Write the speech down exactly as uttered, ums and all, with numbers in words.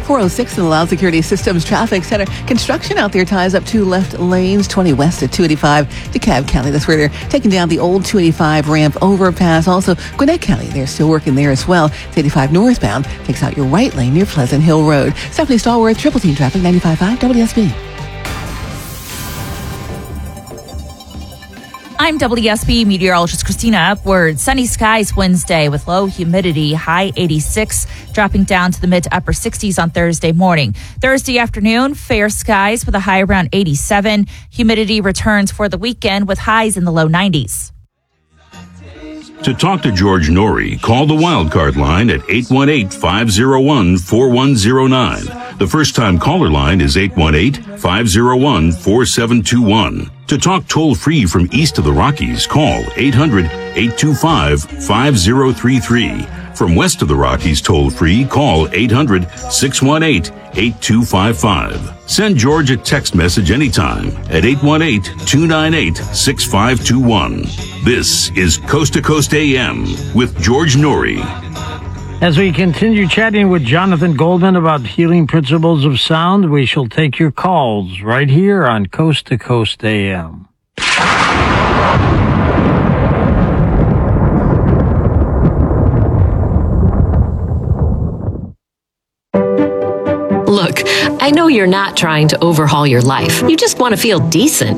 four oh six in the Loud Security Systems Traffic Center. Construction out there ties up two left lanes, twenty west at two eighty-five, DeKalb County. That's where they're taking down the old two eighty-five ramp overpass. Also, Gwinnett County, they're still working there as well. It's eighty-five northbound, takes out your right lane near Pleasant Hill Road. Stephanie Stallworth, Triple Team Traffic, ninety-five point five W S B. I'm W S B meteorologist Christina Upward. Sunny skies Wednesday with low humidity, high eighty-six, dropping down to the mid to upper sixties on Thursday morning. Thursday afternoon, fair skies with a high around eighty-seven. Humidity returns for the weekend with highs in the low nineties. To talk to George Norrie, call the Wildcard line at eight one eight, five oh one, four one oh nine. The first-time caller line is eight one eight, five oh one, four seven two one. To talk toll-free from east of the Rockies, call eight hundred, eight two five, five oh three three. From west of the Rockies toll-free, call eight hundred, six one eight, eight two five five. Send George a text message anytime at eight one eight, two nine eight, six five two one. This is Coast to Coast A M with George Norrie. As we continue chatting with Jonathan Goldman about healing principles of sound, we shall take your calls right here on Coast to Coast A M. Look, I know you're not trying to overhaul your life. You just want to feel decent.